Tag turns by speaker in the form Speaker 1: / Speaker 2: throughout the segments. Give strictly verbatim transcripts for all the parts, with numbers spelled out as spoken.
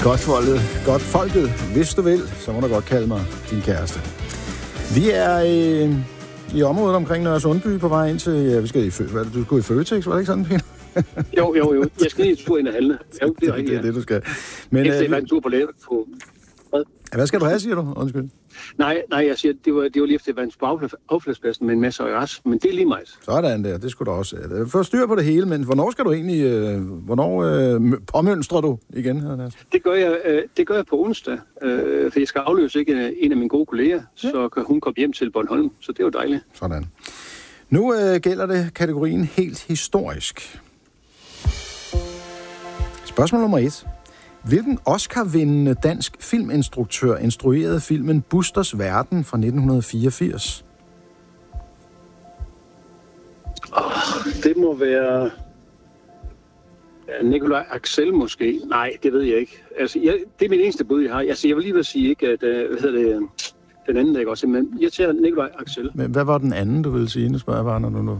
Speaker 1: Godt folket, godt folket. Hvis du vil, så må du godt kalde mig din kæreste. Vi er øh, i området omkring Nørre Sundby på vej ind til... Ja, vi skal i Fø... Hvad, du skal i Føtex, var det ikke sådan, Peter?
Speaker 2: jo, jo, jo. Jeg skal lige en tur ind og handle. Ja, det er rigtigt,
Speaker 1: det er det, du skal. Men,
Speaker 2: Efter
Speaker 1: øh,
Speaker 2: jeg en tur på læge på...
Speaker 1: Hvad skal du have, siger du? Undskyld.
Speaker 2: Nej, nej, jeg siger, det var, det var lige efter, at jeg var på affaldspladsen med en masse øjers, men det er lige meget.
Speaker 1: Sådan der, det skulle du også. Få styr på det hele, men hvornår skal du egentlig... Øh, hvornår øh, påmønstrer du igen?
Speaker 2: Det gør jeg, øh, det gør jeg på onsdag, øh, for jeg skal afløse ikke en af mine gode kolleger, ja. Så kan hun komme hjem til Bornholm, så det er jo dejligt.
Speaker 1: Sådan. Nu øh, gælder det kategorien helt historisk. Spørgsmål nummer et. Hvilken Oscar-vindende dansk filminstruktør instruerede filmen Busters Verden fra nitten fireogfirs?
Speaker 2: Oh, det må være Nikolaj Axel måske. Nej, det ved jeg ikke. Altså, jeg, det er min eneste bud, jeg har. Altså, jeg vil lige vil sige ikke, at hvad hedder det, den anden, der ikke også, men jeg tager Nikolaj Axel.
Speaker 1: Men hvad var den anden, du ville sige? Nu spørger jeg bare, når du nu...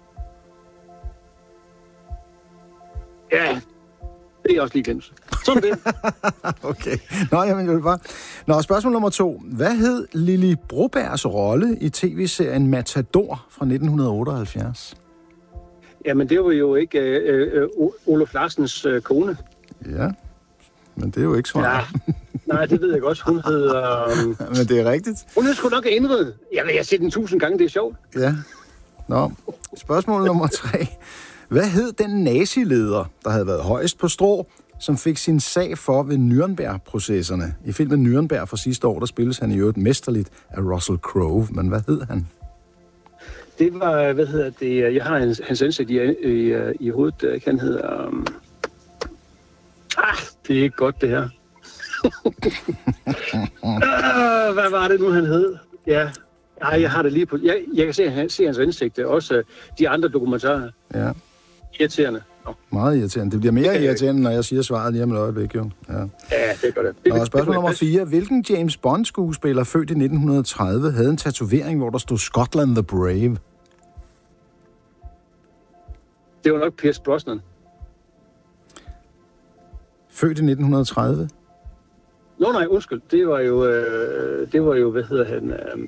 Speaker 2: Ja, det er også lige glemt. Sådan det.
Speaker 1: Okay. Nå, jamen, jeg vil bare... Nå, spørgsmål nummer to. Hvad hed Lili Brobergs rolle i tv-serien Matador fra nitten otteoghalvfjerds?
Speaker 2: Jamen, det var jo ikke øh, øh, Olof Larsens øh, kone.
Speaker 1: Ja, men det er jo ikke svar.
Speaker 2: Ja. Nej, det ved jeg godt. Hun hedder... Øh...
Speaker 1: men det er rigtigt.
Speaker 2: Hun er sgu nok Ingrid. Jamen, jeg har set den tusind gange, det er sjovt.
Speaker 1: Ja. Nå, spørgsmål nummer tre. Hvad hed den nazileder, der havde været højst på strå, som fik sin sag for ved Nürnberg-processerne? I filmen Nürnberg fra sidste år, der spilles han i øvrigt mesterligt af Russell Crowe. Men hvad hed han?
Speaker 2: Det var, hvad hedder det, jeg har hans, hans ansigt i, i, i hovedet, han hedder... Um... Ah, det er ikke godt, det her. ah, hvad var det nu, han hed? Ja, Ej, jeg har det lige på... Jeg, jeg kan se, se hans ansigt, også de andre dokumentarer.
Speaker 1: Ja.
Speaker 2: Irriterende. Nå.
Speaker 1: Meget irriterende. Det bliver mere irriterende, når jeg siger svaret lige om et øjeblik, jo. Ja,
Speaker 2: ja det gør det. det
Speaker 1: og spørgsmål nummer fire. Hvilken James Bond-skuespiller født i nitten tredive havde en tatovering, hvor der stod Scotland the Brave?
Speaker 2: Det var nok Pierce Brosnan.
Speaker 1: Født i nitten tredive?
Speaker 2: Nå nej, undskyld. Det var jo, øh, det var jo, hvad hedder han... Øh...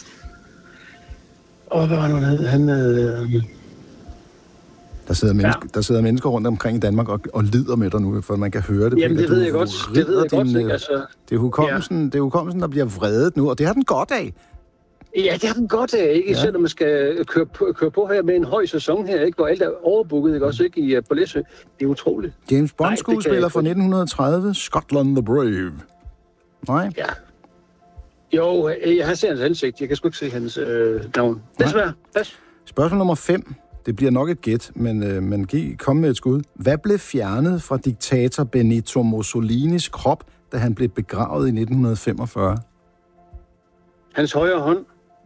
Speaker 2: Åh, hvad var det, han hed? Han... Øh...
Speaker 1: Der sidder, menneske, ja. der sidder mennesker rundt omkring i Danmark og, og lider med dig nu, for man kan høre det.
Speaker 2: Jamen, det ved jeg godt. Det ved jeg
Speaker 1: din,
Speaker 2: godt, ikke? Altså,
Speaker 1: det er hukommelsen, ja. det er hukommelsen, der bliver vredet nu, og det har den godt af.
Speaker 2: Ja, det har den godt af, ikke? Ja. Selvom man skal køre på, køre på her med en høj sæson her, ikke? Hvor alt er overbooket, ikke? Også ikke i, på Læsø. Det er utroligt.
Speaker 1: James Bond-skuespiller fra nitten tredive, Scotland the Brave. Nej?
Speaker 2: Ja. Jo, jeg har set hans ansigt. Jeg kan sgu ikke se hans øh, navn. Desværre. Pas.
Speaker 1: Spørgsmål nummer fem. Det bliver nok et gæt, men, øh, men giv, kom med et skud. Hvad blev fjernet fra diktator Benito Mussolinis krop, da han blev begravet i nitten femogfyrre?
Speaker 2: Hans højre hånd.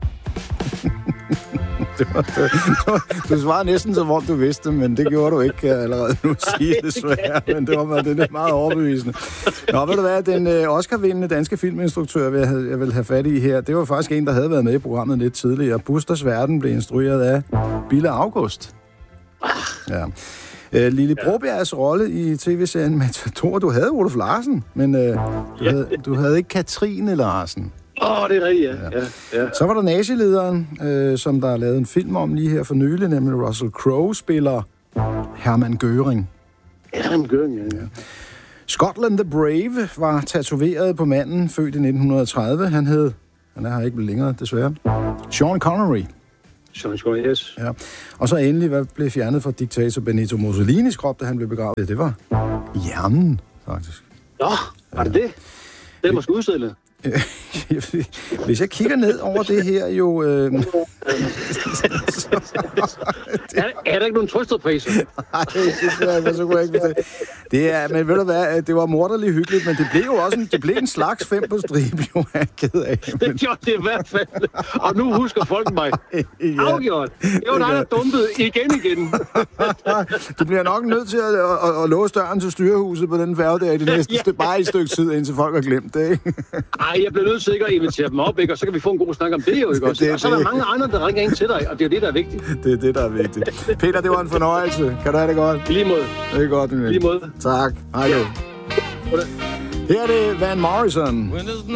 Speaker 1: det var, det, du, du svarede næsten som om du vidste, men det gjorde du ikke, kan jeg allerede nu sige desværre. Men det var det er meget overbevisende. Nå, ved du hvad, den øh, Oscar-vindende danske filminstruktør, jeg, havde, jeg vil have fat i her, det var faktisk en, der havde været med i programmet lidt tidligere. Busters Verden blev instrueret af Bille August. Ja. Øh, Lili Brobergs rolle i tv-serien Matador, du havde Olof Larsen, men øh, du, havde, du havde ikke Katrine Larsen.
Speaker 2: Åh, oh, det er rigtigt, ja. Ja. Ja, ja.
Speaker 1: Så var der nazilederen, øh, som der er lavet en film om lige her for nylig, nemlig Russell Crowe spiller Hermann Göring.
Speaker 2: Hermann Göring, ja. ja.
Speaker 1: Scotland the Brave var tatoveret på manden, født i nitten tredive. Han hed, han er her ikke længere desværre, Sean Connery.
Speaker 2: Sean Connery, yes.
Speaker 1: Ja. Og så endelig, hvad blev fjernet fra diktator Benito Mussolinis krop, da han blev begravet? Det var hjernen, faktisk.
Speaker 2: Nå, var det det? Det er måske udstillet.
Speaker 1: Hvis jeg kigger ned over det her, jo... Øh...
Speaker 2: er, er der ikke nogen trøsterpriser?
Speaker 1: Nej, det er så kunne jeg ikke det. Det er, men ved du hvad, det var morderligt hyggeligt, men det blev jo også en, det blev en slags fem på stribe, jo, jeg er ked af. Men...
Speaker 2: Det gjorde det i hvert fald. Og nu husker folk mig. Ja. Afgjort. Det var dig, der dumpede igen igen.
Speaker 1: Du bliver nok nødt til at, at, at, at låse døren til styrehuset på den færge der i det næste, ja. bare i et stykke tid, indtil folk har glemt det, ikke?
Speaker 2: Ej, jeg bliver nødt til at invitere dem op, ikke? Og så kan vi få en god snak om det, jo, ikke også? Det, og så er der mange andre, der ringer ind til dig, og det er jo det, der er vigtigt.
Speaker 1: Det er det, der er vigtigt. Peter, det var en fornøjelse. Kan du have det godt?
Speaker 2: I lige måde.
Speaker 1: Det er godt, min ven.
Speaker 2: I lige måde.
Speaker 1: Tak. Hej, du.
Speaker 2: Ja.
Speaker 1: Her er det Van Morrison.